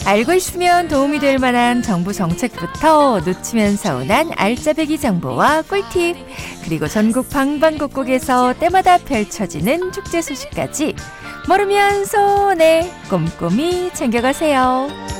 알고 있으면 도움이 될 만한 정부 정책부터 놓치면 서운한 알짜배기 정보와 꿀팁, 그리고 전국 방방곡곡에서 때마다 펼쳐지는 축제 소식까지 모르면 손에 꼼꼼히 챙겨가세요.